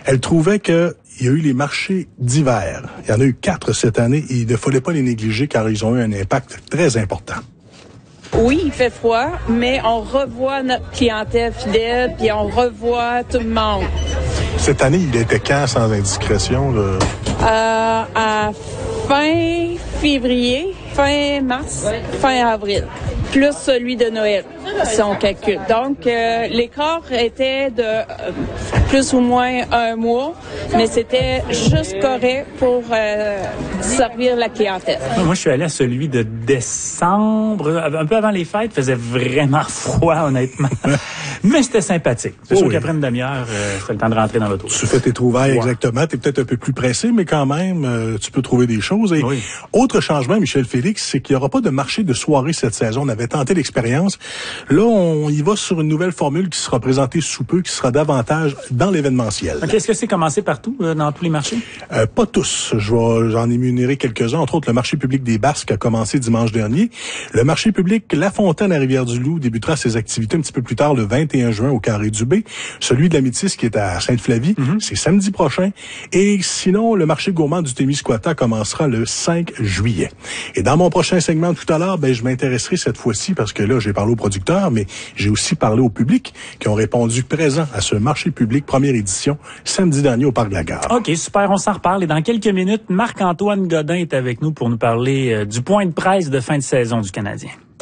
Elle trouvait que il y a eu les marchés d'hiver. Il y en a eu 4 cette année et il ne fallait pas les négliger car ils ont eu un impact très important. Oui, il fait froid, mais on revoit notre clientèle fidèle, puis on revoit tout le monde. Cette année, il était quand, sans indiscrétion? À fin février, fin mars, fin avril, plus celui de Noël, si on calcule. Donc, l'écart était de plus ou moins un mois, mais c'était juste correct pour servir la clientèle. Moi, je suis allé à celui de décembre, un peu avant les fêtes. Il faisait vraiment froid, honnêtement. Mais c'était sympathique. C'est sûr qu'après une demi-heure, c'était le temps de rentrer dans l'auto. Tu fais tes trouvailles, exactement. Tu es peut-être un peu plus pressé, mais quand même, tu peux trouver des choses. Et autre changement, Michel Félix, c'est qu'il n'y aura pas de marché de soirée cette saison. On avait tenté l'expérience. Là, on y va sur une nouvelle formule qui sera présentée sous peu, qui sera davantage dans l'événementiel. Okay, est-ce que c'est commencé partout, dans tous les marchés? Pas tous. J'en ai énuméré quelques-uns. Entre autres, le marché public des Basques a commencé dimanche dernier. Le marché public La Fontaine à Rivière-du-Loup débutera ses activités un petit peu plus tard, le 21 juin au Carré du Bay. Celui de la Métis qui est à Sainte-Flavie, c'est samedi prochain. Et sinon, le marché gourmand du Témiscouata commencera le 5 juillet. Et dans mon prochain segment tout à l'heure, je m'intéresserai cette fois-ci, parce que là, j'ai parlé aux producteurs, mais j'ai aussi parlé au public qui ont répondu présent à ce marché public première édition samedi dernier au Parc de la Gare. OK, super, on s'en reparle. Et dans quelques minutes, Marc-Antoine Godin est avec nous pour nous parler du point de presse de fin de saison du Canadien.